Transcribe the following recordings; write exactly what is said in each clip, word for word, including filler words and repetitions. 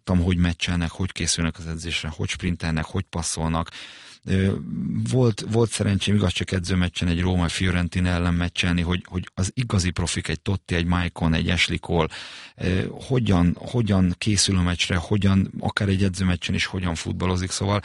láttam, hogy meccselnek, hogy készülnek az edzésre, hogy sprintelnek, hogy passzolnak. Volt, volt szerencsém igaz csak edzőmeccsen egy Róma Fiorentina ellen meccselni, hogy, hogy az igazi profik, egy Totti, egy Maicon, egy Ashley Cole, hogyan, hogyan készül a meccsre, hogyan, akár egy edzőmeccsen is hogyan futballozik, szóval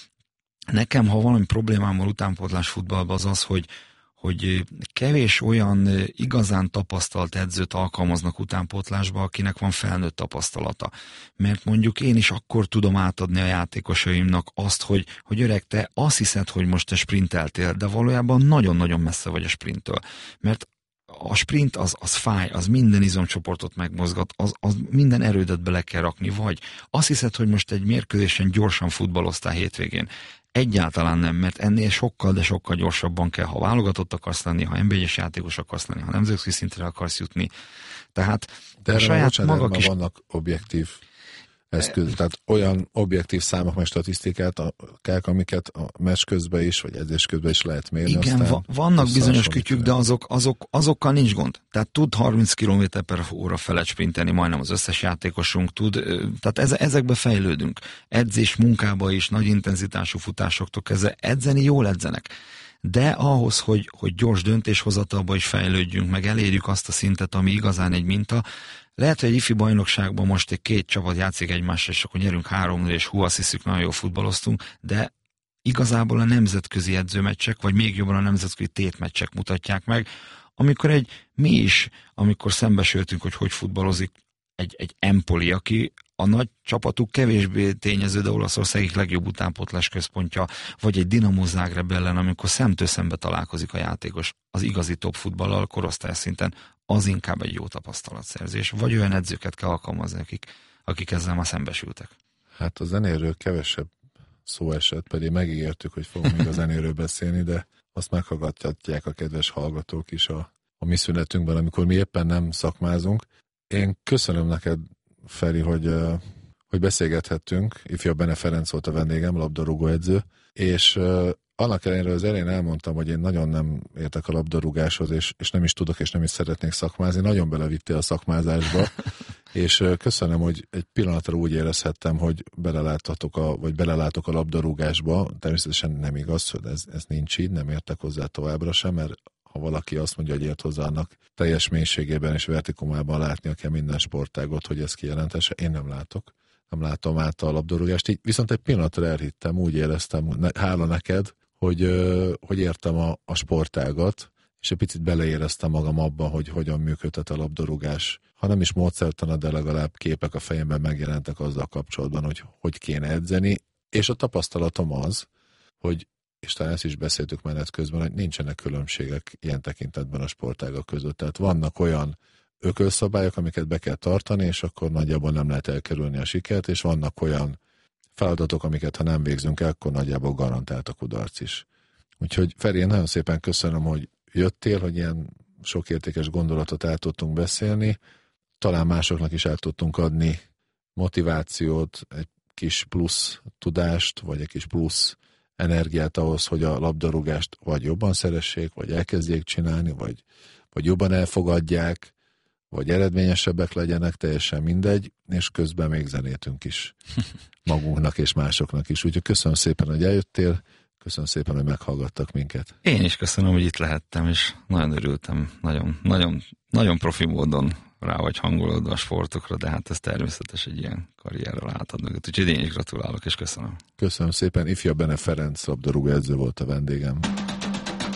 nekem, ha valami problémám van utánpótlás futballban, az az, hogy hogy kevés olyan igazán tapasztalt edzőt alkalmaznak utánpótlásba, akinek van felnőtt tapasztalata. Mert mondjuk én is akkor tudom átadni a játékosaimnak azt, hogy, hogy öreg, te azt hiszed, hogy most te sprinteltél, de valójában nagyon-nagyon messze vagy a sprinttől. Mert a sprint az, az fáj, az minden izomcsoportot megmozgat, az, az minden erődet bele kell rakni, vagy azt hiszed, hogy most egy mérkőzésen gyorsan futballoztál hétvégén. Egyáltalán nem, mert ennél sokkal, de sokkal gyorsabban kell, ha válogatott akarsz lenni, ha en bé egyes játékos akarsz lenni, ha nemzetközi szintre akarsz jutni. Tehát de a saját bocsánat, magak is... vannak objektív eszköz, tehát olyan objektív számok, meg statisztikát, amiket a meccs közben is, vagy edzés közben is lehet mérni. Igen, va- vannak bizonyos kütyük, de azok, azok, azokkal nincs gond. Tehát tud harminc kilométer per óra felett sprintelni majdnem az összes játékosunk, tud, tehát eze, ezekbe fejlődünk. Edzés munkába is, nagy intenzitású futásoktól kezdve edzeni jól edzenek. De ahhoz, hogy, hogy gyors döntéshozatalba is fejlődjünk, meg elérjük azt a szintet, ami igazán egy minta, lehet, hogy egy ifi bajnokságban most egy két csapat játszik egymással, és akkor nyerünk három, és hú, azt hiszük, nagyon jól futballoztunk, de igazából a nemzetközi edzőmeccsek, vagy még jobban a nemzetközi tétmeccsek mutatják meg, amikor egy mi is, amikor szembesültünk, hogy hogy futballozik egy, egy Empoli, aki a nagy csapatuk kevésbé tényező, de Olaszország egyik legjobb utánpótlás központja, vagy egy Dinamo Zágráb ellen, amikor szemtől szembe találkozik a játékos az igazi top futballal korosztály szinten, az inkább egy jó tapasztalatszerzés. Vagy olyan edzőket kell alkalmazni, akik, akik ezzel már szembesültek. Hát a zenéről kevesebb szó esett, pedig megígértük, hogy fogunk még a zenéről beszélni, de azt meghallgatják a kedves hallgatók is a, a mi szünetünkben, amikor mi éppen nem szakmázunk. Én köszönöm neked, Feri, hogy, hogy beszélgethettünk. Ifjabb Bene Ferenc volt a vendégem, labdarúgó edző, és annak ellenére az elején elmondtam, hogy én nagyon nem értek a labdarúgáshoz, és, és nem is tudok, és nem is szeretnék szakmázni. Nagyon belevittél a szakmázásba, és köszönöm, hogy egy pillanatra úgy érezhettem, hogy beleláthatok a, vagy belelátok a labdarúgásba. Természetesen nem igaz, hogy ez, ez nincs így, nem értek hozzá továbbra sem, mert ha valaki azt mondja, hogy ért hozzá annak teljes mélységében és vertikumában látnia kell minden sportágot, hogy ez kijelentese, én nem látok. Nem látom át a labdarúgást. Így viszont egy pillanatra elhittem, úgy éreztem, hála neked, hogy, hogy értem a, a sportágat, és egy picit beleéreztem magam abban, hogy hogyan működhet a labdarúgás. Ha nem is módszertana, de legalább képek a fejemben megjelentek azzal kapcsolatban, hogy hogy kéne edzeni, és a tapasztalatom az, hogy, és talán ezt is beszéltük menet közben, hogy nincsenek különbségek ilyen tekintetben a sportágak között. Tehát vannak olyan ökölszabályok, amiket be kell tartani, és akkor nagyjából nem lehet elkerülni a sikert, és vannak olyan feladatok, amiket ha nem végzünk el, akkor nagyjából garantált a kudarc is. Úgyhogy Feri, én nagyon szépen köszönöm, hogy jöttél, hogy ilyen sok értékes gondolatot el tudtunk beszélni, talán másoknak is el tudtunk adni motivációt, egy kis plusz tudást, vagy egy kis plusz energiát ahhoz, hogy a labdarúgást vagy jobban szeressék, vagy elkezdjék csinálni, vagy, vagy jobban elfogadják, vagy eredményesebbek legyenek, teljesen mindegy, és közben még zenétünk is magunknak és másoknak is. Úgyhogy köszönöm szépen, hogy eljöttél, köszönöm szépen, hogy meghallgattak minket. Én is köszönöm, hogy itt lehettem, és nagyon örültem, nagyon, nagyon, nagyon profi módon rá vagy hangolódva a sportokra, de hát ez természetes egy ilyen karrierrel átad mögött. Úgyhogy én is gratulálok, és köszönöm. Köszönöm szépen, Ifjabb Bene Ferenc labdarúgó edző volt a vendégem.